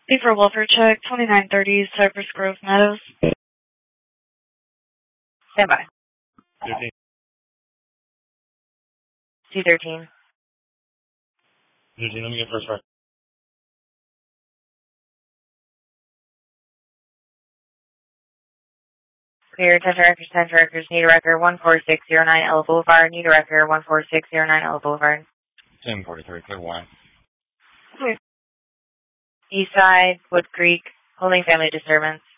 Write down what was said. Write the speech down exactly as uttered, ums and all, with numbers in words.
For welfare check, twenty-nine thirty Cypress Grove Meadows. Stand by. thirteen. two thirteen. thirteen, let me get first right. Clear, attention records, attention records, need a record one four six zero nine Ella Boulevard, need a record one four six zero nine Ella Boulevard. ten forty-three, clear one. Clear. East side, Wood Creek, holding family disturbance.